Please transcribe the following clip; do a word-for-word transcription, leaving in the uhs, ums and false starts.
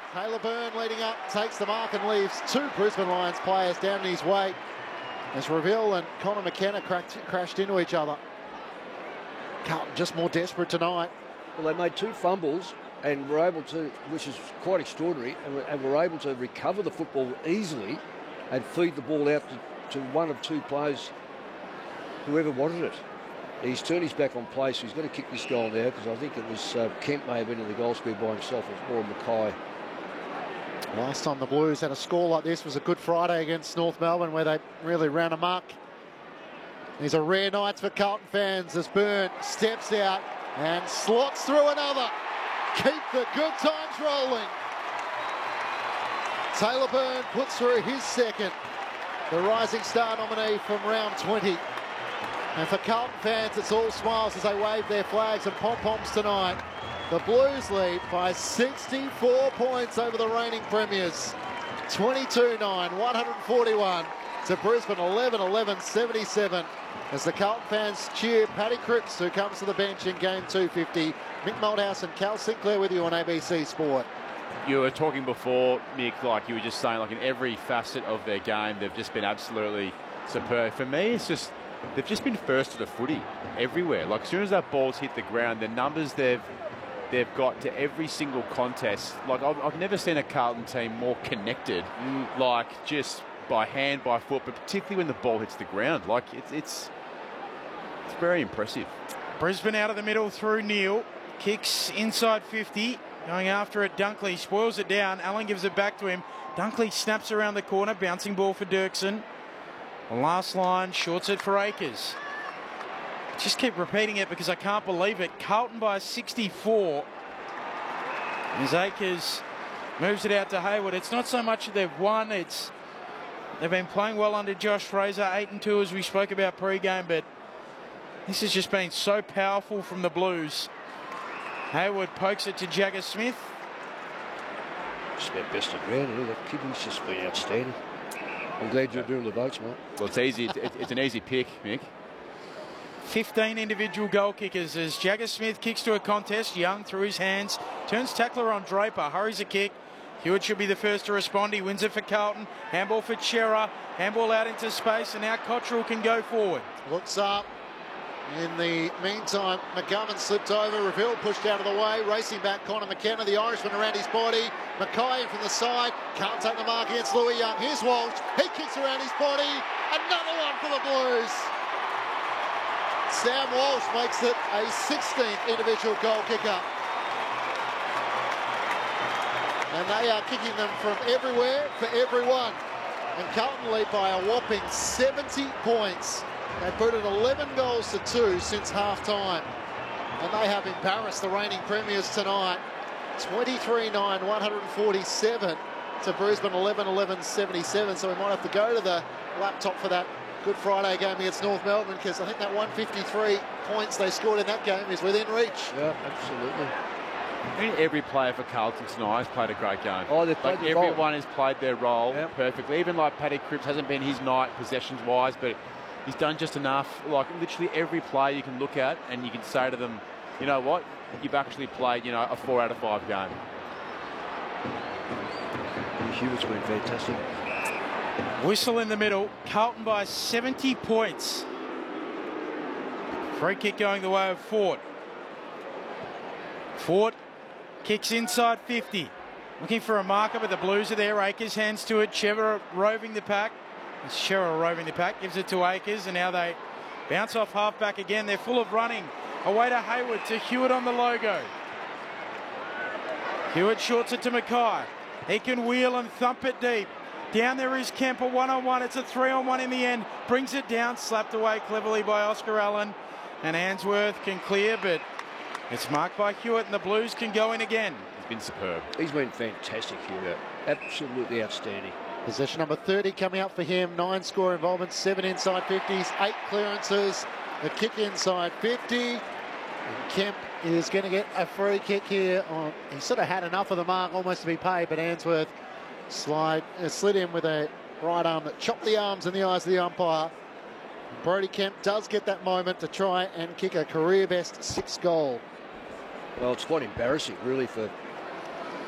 Caleb Byrne leading up, takes the mark and leaves two Brisbane Lions players down in his way as Revell and Connor McKenna cracked, crashed into each other. Carlton just more desperate tonight. Well, they made two fumbles and were able to, which is quite extraordinary, and were, and were able to recover the football easily and feed the ball out to, to one of two players, whoever wanted it. He's turned his back on play, so he's got to kick this goal now, because I think it was uh, Kemp may have been in the goal square by himself, or Mackay. Last time the Blues had a score like this was a Good Friday against North Melbourne, where they really ran amok. These are rare nights for Carlton fans as Byrne steps out and slots through another. Keep the good times rolling. Taylor Byrne puts through his second, the Rising Star nominee from round twenty. And for Carlton fans, it's all smiles as they wave their flags and pom-poms tonight. The Blues lead by sixty-four points over the reigning premiers. twenty-two nine, one forty-one to Brisbane, eleven eleven seventy-seven. As the Carlton fans cheer Paddy Cripps, who comes to the bench in game two fifty. Mick Malthouse and Cal Sinclair with you on A B C Sport. You were talking before, Mick, like you were just saying, like in every facet of their game, they've just been absolutely superb. For me, it's just, they've just been first to the footy everywhere. Like as soon as that ball's hit the ground, the numbers they've they've got to every single contest. Like I've, I've never seen a Carlton team more connected, mm. like just by hand, by foot, but particularly when the ball hits the ground. Like it's it's it's very impressive. Brisbane out of the middle through Neil, kicks inside fifty, going after it. Dunkley spoils it down. Allen gives it back to him. Dunkley snaps around the corner, bouncing ball for Dirksen. The last line, shorts it for Akers. Just keep repeating it because I can't believe it. Carlton by sixty-four. As Akers moves it out to Hayward. It's not so much that they've won, it's they've been playing well under Josh Fraser, eight and two as we spoke about pre-game, but this has just been so powerful from the Blues. Hayward pokes it to Jagger Smith. Just about best of ground, eh? That kicking's just been outstanding. I'm glad you're doing the votes, mate. Well, it's easy. It's, it's an easy pick, Mick. fifteen individual goal kickers as Jagger Smith kicks to a contest. Young through his hands, turns tackler on Draper, hurries a kick. Hewitt should be the first to respond. He wins it for Carlton. Handball for Chera. Handball out into space, and now Cottrell can go forward. Looks up. In the meantime, McGovern slipped over. Revell pushed out of the way. Racing back, Connor McKenna, the Irishman around his body. Mackay in from the side. Can't take the mark against Louis Young. Here's Walsh. He kicks around his body. Another one for the Blues. Sam Walsh makes it a sixteenth individual goal kicker. And they are kicking them from everywhere for everyone. And Carlton lead by a whopping seventy points. They've booted eleven goals to two since half-time. And they have embarrassed the reigning premiers tonight. twenty-three nine, one forty-seven to Brisbane, eleven eleven seventy-seven. So we might have to go to the laptop for that Good Friday game against North Melbourne, because I think that one fifty-three points they scored in that game is within reach. Yeah, absolutely. I mean, every player for Carlton tonight has played a great game. Oh, they've played like the everyone role. has played their role yep. perfectly. Even like Paddy Cripps hasn't been his night possessions-wise, but he's done just enough. Like literally every player you can look at and you can say to them, you know what, you've actually played, you know, a four out of five game. Hewitt's been fantastic. Whistle in the middle. Carlton by seventy points. Free kick going the way of Fort. Fort kicks inside fifty. Looking for a marker, but the Blues are there. Akers hands to it. Chera roving the pack. Chera roving the pack. Gives it to Akers, and now they bounce off half-back again. They're full of running. Away to Hayward, to Hewitt on the logo. Hewitt shorts it to Mackay. He can wheel and thump it deep. Down there is Kemper, one-on-one. It's a three-on-one in the end. Brings it down, slapped away cleverly by Oscar Allen. And Answorth can clear, but it's marked by Hewitt, and the Blues can go in again. He's been superb. He's been fantastic, Hewitt. Absolutely outstanding. Possession number thirty coming up for him. Nine score involvements, seven inside fifties, eight clearances. The kick inside fifty. And Kemp is going to get a free kick here. On, he sort of had enough of the mark almost to be paid, but Answorth slide, uh, slid in with a right arm that chopped the arms in the eyes of the umpire. Brody Kemp does get that moment to try and kick a career best sixth goal. Well, it's quite embarrassing, really, for